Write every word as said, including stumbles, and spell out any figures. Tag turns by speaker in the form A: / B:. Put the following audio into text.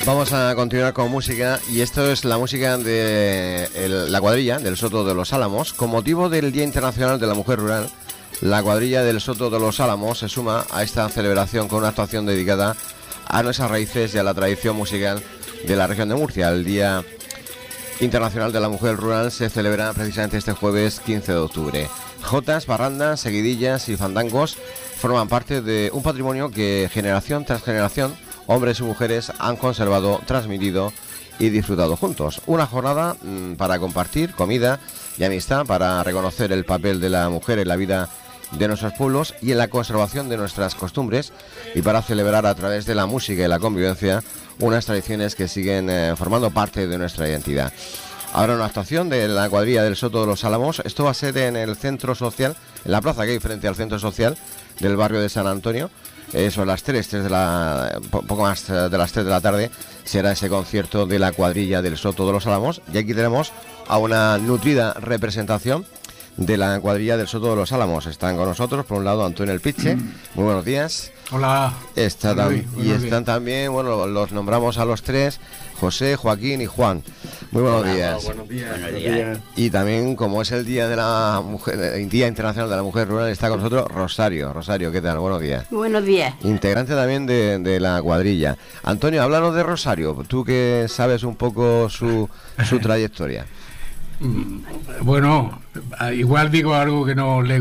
A: Vamos a continuar con música y esto es la música de el, la cuadrilla del Soto de los Álamos. Con motivo del Día Internacional de la Mujer Rural, la cuadrilla del Soto de los Álamos se suma a esta celebración con una actuación dedicada a nuestras raíces y a la tradición musical de la región de Murcia. El Día Internacional de la Mujer Rural se celebra precisamente este jueves quince de octubre. Jotas, parrandas, seguidillas y fandangos forman parte de un patrimonio que generación tras generación hombres y mujeres han conservado, transmitido y disfrutado juntos. Una jornada mmm, para compartir comida y amistad, para reconocer el papel de la mujer en la vida de nuestros pueblos y en la conservación de nuestras costumbres, y para celebrar a través de la música y la convivencia unas tradiciones que siguen eh, formando parte de nuestra identidad. Ahora una actuación de la cuadrilla del Soto de los Álamos. Esto va a ser en el centro social, en la plaza que hay frente al centro social del barrio de San Antonio. Eh, son las tres, tres de la, poco más de las tres de la tarde, será ese concierto de la cuadrilla del Soto de los Álamos. Y aquí tenemos a una nutrida representación de la cuadrilla del Soto de los Álamos. Están con nosotros, por un lado, Antonio El Piche. Muy buenos días.
B: Hola.
A: Está tam- y están también, bueno, los nombramos a los tres, José, Joaquín y Juan. Muy buenos
C: Hola,
A: días.
C: oh, buenos días.
D: Buenos días.
A: Y también, como es el Día de la Mujer, el Día Internacional de la Mujer Rural, está con nosotros Rosario. Rosario, ¿qué tal? Buenos días.
D: Buenos días.
A: Integrante también de, de la cuadrilla. Antonio, háblanos de Rosario, tú que sabes un poco su, su trayectoria.
B: Bueno, igual digo algo que no le